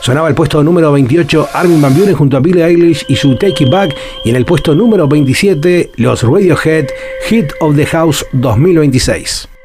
Sonaba el puesto número 28 Armin van Buuren junto a Billie Eilish y su Take It Back, y en el puesto número 27 los Radiohead Hit of the House 2026.